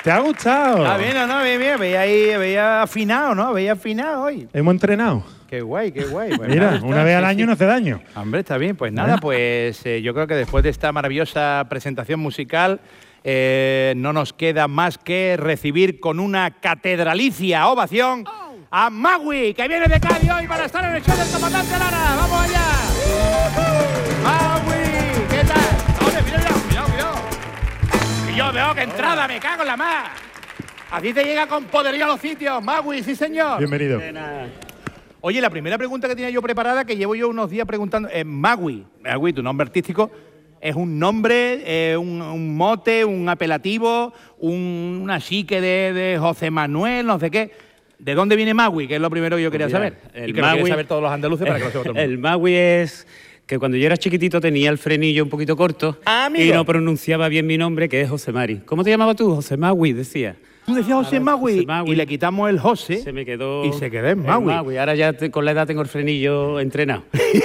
¿Te ha gustado? Está bien, no, bien. Veía afinado, ¿no? Veía afinado hoy. Hemos entrenado. Qué guay. Pues Mira, nada, una vez al año no hace daño. Hombre, está bien. Pues nada, pues yo creo que después de esta maravillosa presentación musical no nos queda más que recibir con una catedralicia ovación a Magui, que viene de Cádiz hoy para estar en el show del comandante Lara. ¡Vamos allá! ¡Magui! ¿Qué tal? ¡Oye, cuidado! Y yo veo que entrada, me cago en la mar. Así te llega con poderío a los sitios, Magui, sí señor. Bienvenido. Oye, la primera pregunta que tenía yo preparada, que llevo yo unos días preguntando, es Magui, tu nombre artístico, ¿es un nombre, un mote, un apelativo, una chique de José Manuel, no sé qué? ¿De dónde viene Magui? Que es lo primero que yo quería saber. El y que Magui, lo quieren saber todos los andaluces para que lo sepa todo el mundo. El Magui es que cuando yo era chiquitito tenía el frenillo un poquito corto y no pronunciaba bien mi nombre, que es José Mari. ¿Cómo te llamabas tú? José Magui, decía. Tú decías José Magui y le quitamos el José se me quedó y se quedó en Magui. Ahora ya con la edad tengo el frenillo entrenado. el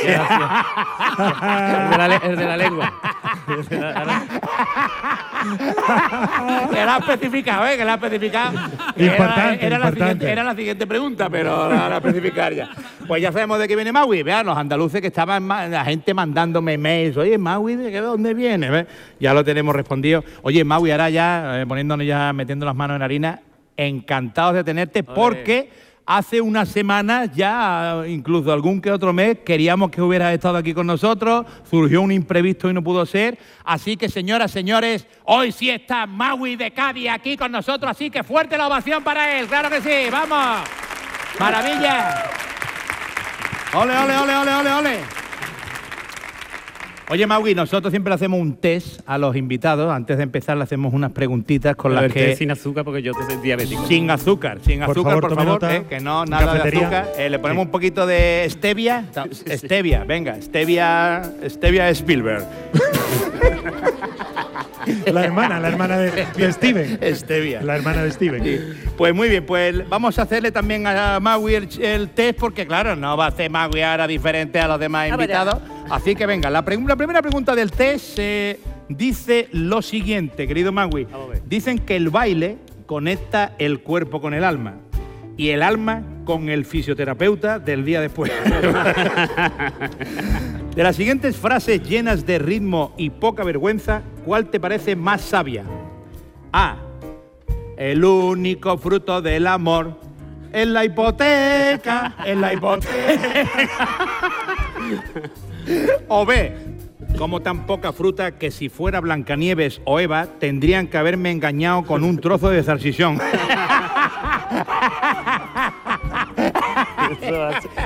de la lengua. Que la ha especificado, que la ha especificado. Importante. Era la siguiente pregunta, pero la voy a especificar ya. Pues ya sabemos de qué viene Magui. Vean, los andaluces que estaban la gente mandándome mails. Oye, Magui, ¿de dónde viene? ¿Ves? Ya lo tenemos respondido. Oye, Magui, ahora ya, poniéndonos ya, metiendo las manos en la harina, encantados de tenerte porque hace unas semanas ya, incluso algún que otro mes, queríamos que hubieras estado aquí con nosotros, surgió un imprevisto y no pudo ser, así que señoras, señores, hoy sí está Magui de Cádiz aquí con nosotros, así que fuerte la ovación para él, claro que sí, vamos, maravilla. Ole. Oye, Magui, nosotros siempre le hacemos un test a los invitados. Antes de empezar le hacemos unas preguntitas con las que... sin azúcar porque yo soy diabético. Sin azúcar, por favor, que no, nada de azúcar. Le ponemos un poquito de stevia. Stevia, venga, stevia Spielberg. La hermana de Steven. Stevia. La hermana de Steven. Sí. Pues muy bien, pues vamos a hacerle también a Magui el test porque, claro, no va a hacer Magui ahora diferente a los demás invitados. Así que venga, la primera pregunta del test dice lo siguiente, querido Magui. Dicen que el baile conecta el cuerpo con el alma y el alma con el fisioterapeuta del día después. De las siguientes frases llenas de ritmo y poca vergüenza, ¿cuál te parece más sabia? A. El único fruto del amor es la hipoteca, O B. Como tan poca fruta que si fuera Blancanieves o Eva tendrían que haberme engañado con un trozo de salchichón.